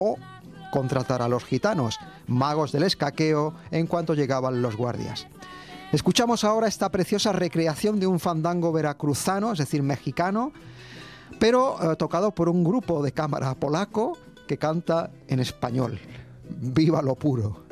o contratar a los gitanos, magos del escaqueo, en cuanto llegaban los guardias. Escuchamos ahora esta preciosa recreación de un fandango veracruzano, es decir, mexicano, pero tocado por un grupo de cámara polaco que canta en español. ¡Viva lo puro!